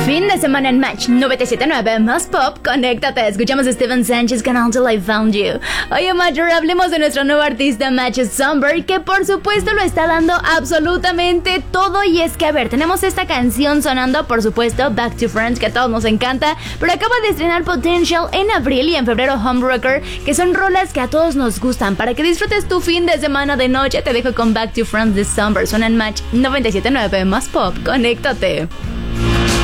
Fin de semana en Match 97.9 más pop, conéctate, escuchamos a Steven Sánchez con Until I Found You. Oye, Major, hablemos de nuestro nuevo artista Match Sunburn, que por supuesto lo está dando absolutamente todo. Y es que, a ver, tenemos esta canción sonando, por supuesto, Back to Friends, que a todos nos encanta, pero acaba de estrenar Potential en abril y en febrero Homewrecker, que son rolas que a todos nos gustan. Para que disfrutes tu fin de semana de noche, te dejo con Back to Friends de Sunburn. Suena en Match 97.9 más pop, conéctate.